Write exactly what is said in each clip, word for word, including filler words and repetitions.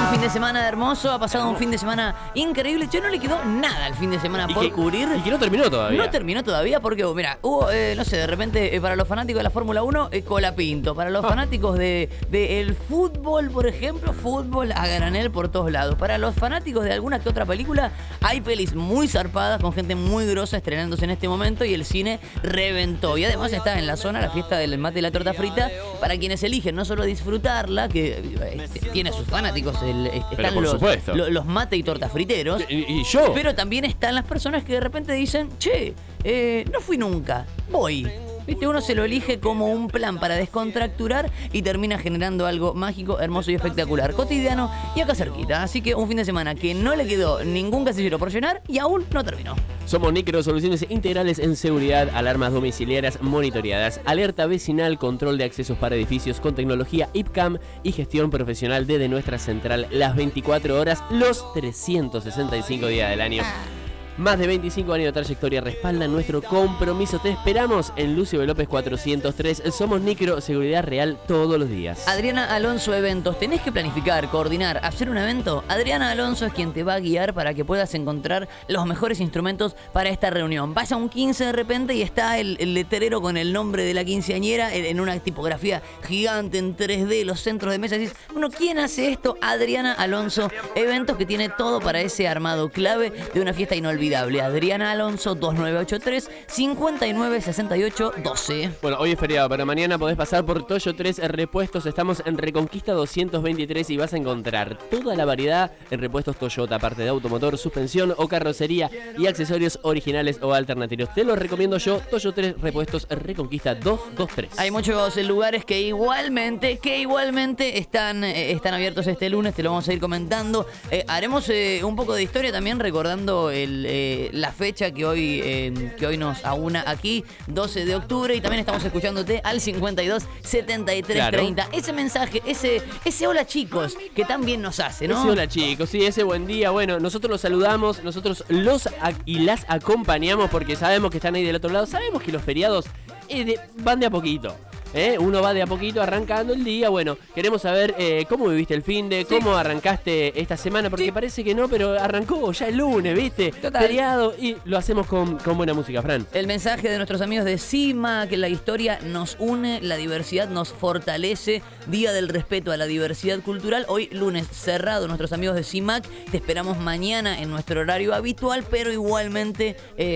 fin de semana hermoso, ha pasado un fin de semana increíble. Yo no le quedó nada al fin de semana por que, cubrir. Y que no terminó todavía. No terminó todavía porque, mira, hubo, eh, no sé, de repente, eh, para los fanáticos de la Fórmula uno, eh, Colapinto. Para los Ah. fanáticos de, de el fútbol, por ejemplo, fútbol a granel por todos lados. Para los fanáticos de alguna que otra película, hay pelis muy zarpadas con gente muy grosa estrenándose en este momento y el cine reventó. Y además está en la zona la fiesta del mate y la torta frita para quienes eligen no solo disfrutarla, que este, tiene sus fanáticos, el, este, Pero están por los, supuesto. lo- los mate y torta friteros. Y, y yo. Pero también están las personas que de repente dicen, che, eh, no fui nunca, voy. ¿Viste? Uno se lo elige como un plan para descontracturar y termina generando algo mágico, hermoso y espectacular, cotidiano y acá cerquita. Así que un fin de semana que no le quedó ningún casillero por llenar y aún no terminó. Somos Nicro, soluciones integrales en seguridad, alarmas domiciliarias monitoreadas, alerta vecinal, control de accesos para edificios con tecnología I P CAM y gestión profesional desde nuestra central las veinticuatro horas, los trescientos sesenta y cinco días del año. Más de veinticinco años de trayectoria respaldan nuestro compromiso. Te esperamos en Lucio B. López cuatrocientos tres. Somos Nicro, seguridad real todos los días. Adriana Alonso Eventos, ¿tenés que planificar, coordinar, hacer un evento? Adriana Alonso es quien te va a guiar para que puedas encontrar los mejores instrumentos para esta reunión. Vas a un quince de repente y está el, el letrero con el nombre de la quinceañera en, en una tipografía gigante en tres D, los centros de mesa. Y dices, bueno, ¿quién hace esto? Adriana Alonso Eventos, que tiene todo para ese armado clave de una fiesta inolvidable. Adriana Alonso, dos nueve ocho tres, cinco nueve seis ocho uno dos. Bueno, hoy es feriado, pero mañana podés pasar por Toyo tres Repuestos. Estamos en Reconquista doscientos veintitrés y vas a encontrar toda la variedad en repuestos Toyota, parte de automotor, suspensión o carrocería y accesorios originales o alternativos. Te los recomiendo yo, Toyo tres Repuestos, Reconquista doscientos veintitrés. Hay muchos lugares que igualmente, que igualmente están, eh, están abiertos este lunes, te lo vamos a ir comentando. Eh, haremos eh, un poco de historia también recordando el... Eh, la fecha que hoy, eh, que hoy nos aúna aquí, doce de octubre, y también estamos escuchándote al cincuenta y dos setenta y tres Claro. treinta. Ese mensaje, ese, ese hola chicos, que tan bien nos hace, ¿no? Ese hola chicos, sí, ese buen día. Bueno, nosotros los saludamos, nosotros los a- y las acompañamos porque sabemos que están ahí del otro lado. Sabemos que los feriados eh, de- van de a poquito. ¿Eh? Uno va de a poquito arrancando el día. Bueno, queremos saber eh, cómo viviste el fin de, Sí. cómo arrancaste esta semana, porque Sí. parece que no, pero arrancó ya el lunes, ¿viste? Total. Feriado, y lo hacemos con, con buena música, Fran. El mensaje de nuestros amigos de CIMA, que la historia nos une, la diversidad nos fortalece. Día del respeto a la diversidad cultural. Hoy lunes cerrado, nuestros amigos de CIMAC. Te esperamos mañana en nuestro horario habitual, pero igualmente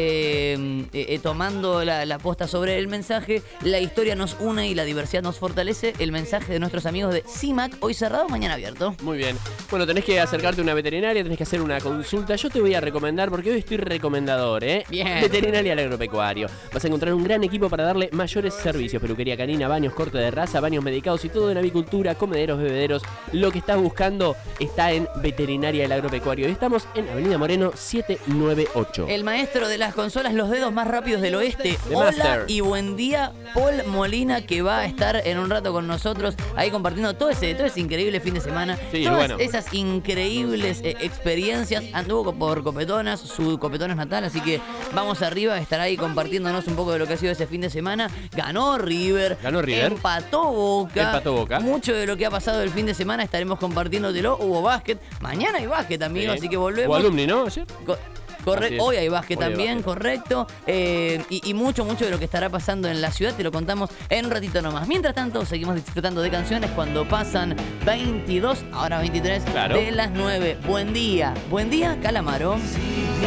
eh, eh, eh, tomando la, la posta sobre el mensaje. La historia nos une y la diversidad nos fortalece. El mensaje de nuestros amigos de CIMAC. Hoy cerrado, mañana abierto. Muy bien. Bueno, tenés que acercarte a una veterinaria, tenés que hacer una consulta. Yo te voy a recomendar, porque hoy estoy recomendador, ¿eh? Bien. Veterinaria al agropecuario. Vas a encontrar un gran equipo para darle mayores servicios: peluquería canina, baños, corte de raza, baños medicados y todo en avicultura, comederos, bebederos. Lo que estás buscando está en Veterinaria del Agropecuario. Y estamos en Avenida Moreno setecientos noventa y ocho. El maestro de las consolas, los dedos más rápidos del oeste. The Hola Master. y buen día, Paul Molina, que va a estar en un rato con nosotros ahí compartiendo todo ese, todo ese increíble fin de semana. Sí, Todas bueno. esas increíbles eh, experiencias. Anduvo por Copetonas, su Copetonas natal, así que vamos arriba, estará ahí compartiéndonos un poco de lo que ha sido ese fin de semana. Ganó River. Ganó River. Empató Boca. Empató Boca. Mucho de lo que ha pasado el fin de semana estaremos compartiéndotelo. Hubo básquet. Mañana hay básquet, amigos, Sí. así que O volvemos. alumni, ¿no? Ayer. Co- Corre- Así es. hoy hay básquet Hoy hay también, básquet. correcto. Eh, y, y mucho, mucho de lo que estará pasando en la ciudad te lo contamos en un ratito nomás. Mientras tanto, seguimos disfrutando de canciones cuando pasan veintidós, ahora veintitrés Claro. de las nueve. Buen día, buen día, Calamaro.